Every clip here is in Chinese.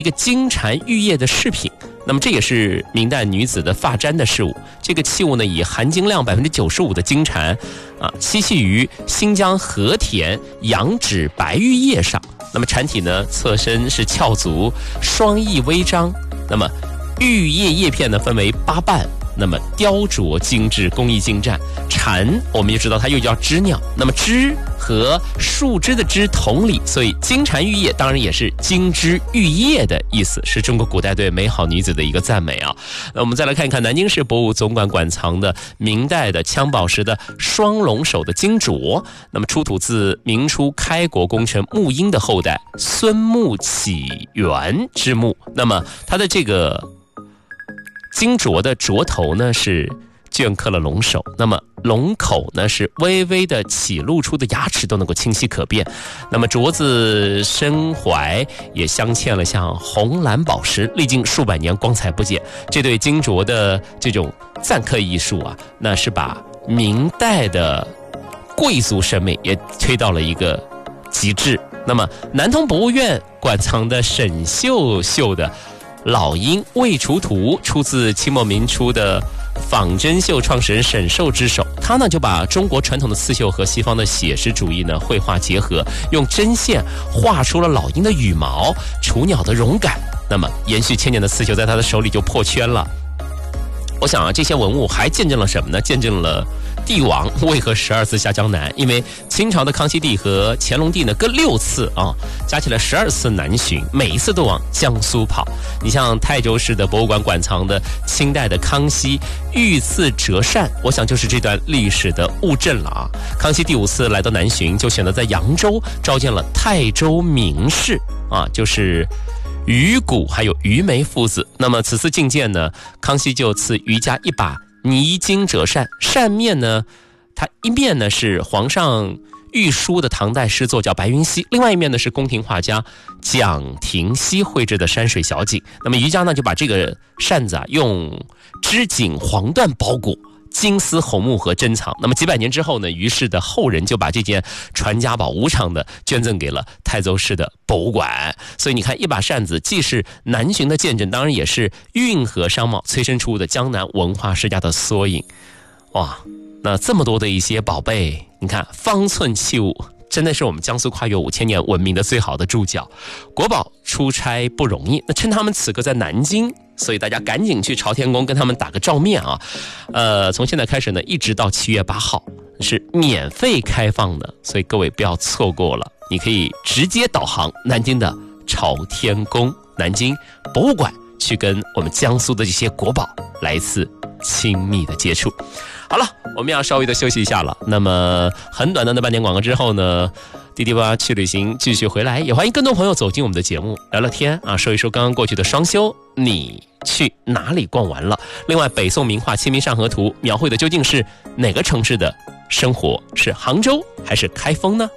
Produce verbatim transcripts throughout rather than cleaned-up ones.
一个金蝉玉叶的饰品。那么这也是明代女子的发簪的饰物。这个器物呢，以含金量百分之九十五的金蝉啊，栖息于新疆和田羊脂白玉叶上。那么蝉体呢，侧身是翘足，双翼微张。那么玉叶叶片呢，分为八瓣。那么雕琢精致，工艺精湛。蝉我们就知道它又叫知鸟，那么枝和树枝的枝同理，所以金蝉玉叶当然也是金枝玉叶的意思，是中国古代对美好女子的一个赞美啊。那我们再来看一看南京市博物总馆馆藏的明代的枪宝石的双龙首的金镯，那么出土自明初开国功臣穆英的后代孙穆启元之墓。那么它的这个金镯的镯头呢是镌刻了龙首，那么龙口呢是微微的起露出的牙齿都能够清晰可辨。那么镯子身怀也镶嵌了像红蓝宝石，历经数百年光彩不减。这对金镯的这种錾刻艺术啊，那是把明代的贵族审美也推到了一个极致。那么南通博物院馆藏的沈绣绣的老鹰未除图，出自清末民初的仿真绣创始人沈寿之手。他呢就把中国传统的刺绣和西方的写实主义呢绘画结合，用针线画出了老鹰的羽毛、雏鸟的绒感。那么延续千年的刺绣在他的手里就破圈了。我想啊，这些文物还见证了什么呢？见证了帝王为何十二次下江南，因为清朝的康熙帝和乾隆帝呢各六次啊，加起来十二次南巡，每一次都往江苏跑。你像泰州市的博物馆馆藏的清代的康熙御赐折扇，我想就是这段历史的物证了啊。康熙第五次来到南巡，就选择在扬州召见了泰州名士啊，就是于谷还有于梅父子。那么此次觐见呢，康熙就赐于家一把泥金折扇，扇面呢，它一面呢是皇上御书的唐代诗作叫白云溪，另外一面呢是宫廷画家蒋廷锡绘制的山水小景。那么于家呢就把这个扇子啊用织锦黄缎包裹，金丝红木和珍藏。那么几百年之后呢，于氏的后人就把这件传家宝无偿的捐赠给了泰州市的博物馆。所以你看，一把扇子既是南巡的见证，当然也是运河商贸催生出的江南文化世家的缩影。哇，那这么多的一些宝贝，你看方寸器物，真的是我们江苏跨越五千年文明的最好的注脚。国宝出差不容易，那趁他们此刻在南京，所以大家赶紧去朝天宫跟他们打个照面啊！呃，从现在开始呢，一直到七月八号是免费开放的，所以各位不要错过了。你可以直接导航南京的朝天宫、南京博物馆，去跟我们江苏的这些国宝来一次亲密的接触。好了，我们要稍微的休息一下了。那么很短的那半年广告之后呢，滴滴吧去旅行继续回来，也欢迎更多朋友走进我们的节目聊聊天啊，说一说刚刚过去的双休，你去哪里逛完了？另外，北宋名画《清明上河图》描绘的究竟是哪个城市的生活？是杭州还是开封呢？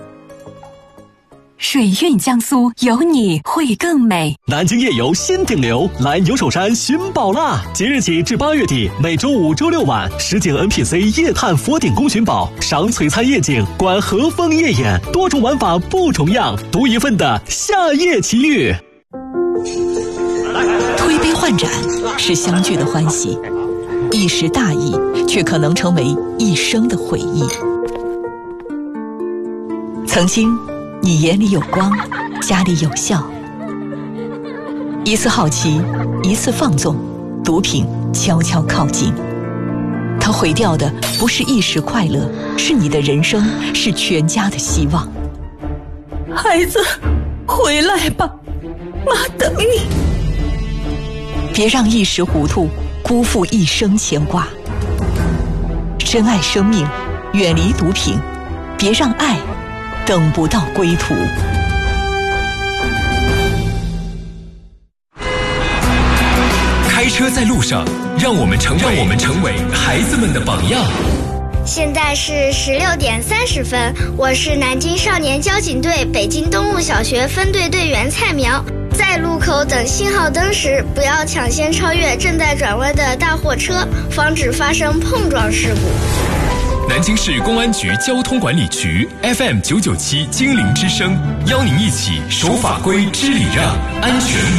水韵江苏，有你会更美。 南京夜游新顶流，来牛首山寻宝啦！即日起至八月底，每周五、周六晚，实景 N P C 夜探佛顶宫寻宝，赏璀璨夜景，观和风夜演，多种玩法不重样，独一份的夏夜奇遇。 推杯换盏是相聚的欢喜，一时大意却可能成为一生的回忆。曾经你眼里有光，家里有笑。一次好奇，一次放纵，毒品悄悄靠近。它毁掉的不是一时快乐，是你的人生，是全家的希望。 孩子，回来吧，妈等你。 别让一时糊涂辜负一生牵挂。珍爱生命，远离毒品，别让爱等不到归途。 开车在路上，让我们成为让我们成为孩子们的榜样。 现在是十六点三十分，我是南京少年交警队北京东路小学分队队员蔡苗。在路口等信号灯时，不要抢先超越正在转弯的大货车，防止发生碰撞事故。 南京市公安局交通管理局 F M 九九七精灵之声，邀您一起守法规、知礼让，安全